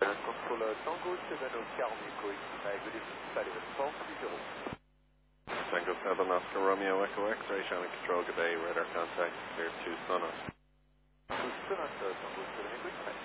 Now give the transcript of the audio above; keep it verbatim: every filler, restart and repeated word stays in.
Control Tango seven Oscar Echo X-Ray, good evening, Valley four three zero. Tango seven Oscar Romeo Echo X-Ray, Shannon Control, good day, radar contact, clear to Sonos. To Sonos, Tango seven Echo X-Ray.